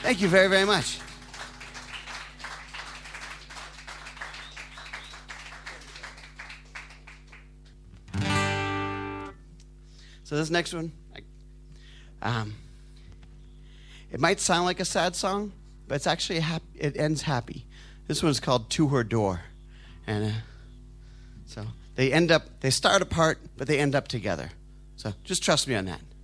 Thank you very, very much. So this next one, it might sound like a sad song, but it's actually it ends happy. This one's called To Her Door. And so they start apart, but they end up together. So just trust me on that.